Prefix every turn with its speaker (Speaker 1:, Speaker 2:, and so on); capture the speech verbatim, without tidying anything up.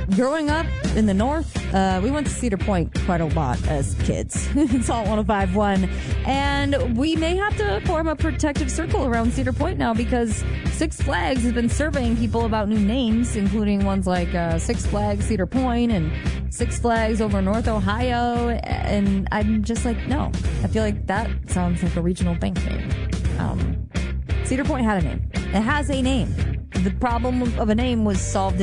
Speaker 1: growing up in the north, uh, we went to Cedar Point quite a lot as kids. It's all one oh five point one. And we may have to form a protective circle around Cedar Point now because Six Flags has been surveying people about new names, including ones like uh, Six Flags Cedar Point and Six Flags over North Ohio. And I'm just like, no. I feel like that sounds like a regional bank name. Um, Cedar Point had a name. It has a name. The problem of a name was solved